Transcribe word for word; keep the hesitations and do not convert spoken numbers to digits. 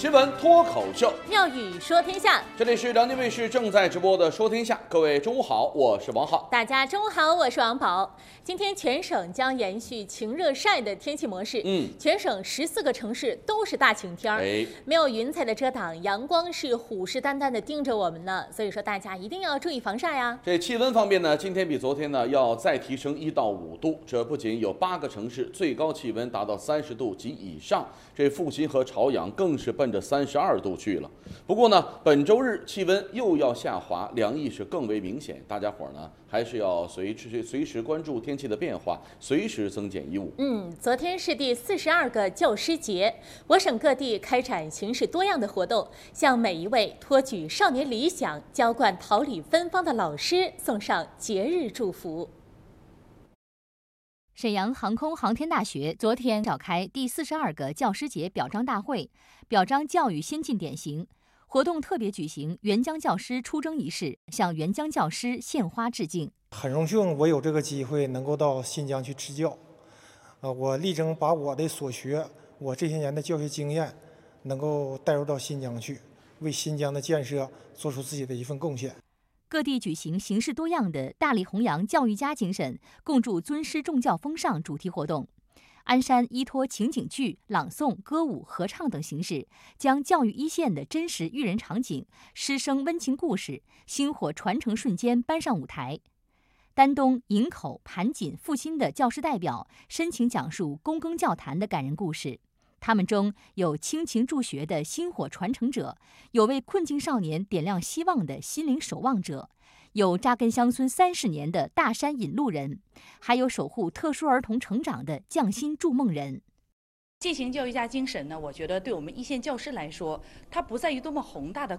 新闻脱口秀， 妙语说天下。 这里是辽宁卫视正在直播的《说天下》，各位中午好，我是王浩。 大家中午好，我是王宝。今天全省将延续晴热晒的天气模式，嗯，全省十四个城市都是大晴天儿，哎，没有云彩的遮挡，阳光是虎视眈眈的盯着我们呢，所以说大家一定要注意防晒呀。 这气温方面呢，今天比昨天呢要再提升一到五度，这不仅有八个城市最高气温达到三十度及以上，这阜新和朝阳更是奔着三十二度去了。不过呢，本周日气温又要下滑，凉意是更为明显，大家伙呢还是要随时随时关注天气的变化，随时增减衣物。 嗯，昨天是第四十二个教师节，我省各地开展形式多样的活动，向每一位托举少年理想、浇灌桃李芬芳的老师送上节日祝福。 沈阳航空航天大学昨天召开第四十二个教师节表彰大会，表彰教育先进典型。活动特别举行援疆教师出征仪式，向援疆教师献花致敬。 很荣幸我有这个机会能够到新疆去支教，呃，我力争把我的所学，我这些年的教学经验，能够带入到新疆去，为新疆的建设做出自己的一份贡献。 各地举行形式多样的大力弘扬教育家精神，共筑尊师重教风尚主题活动。鞍山依托情景剧、朗诵、歌舞、合唱等形式，将教育一线的真实育人场景、师生温情故事、薪火传承瞬间搬上舞台。丹东、营口、盘锦、阜新的教师代表深情讲述躬耕教坛的感人故事。他们中有倾情助学的薪火传承者，有为困境少年点亮希望的心灵守望者，有扎根乡村三十年的大山引路人，还有守护特殊儿童成长的匠心筑梦人。 践行教育家精神呢，我觉得对我们一线教师来说，它不在于多么宏大的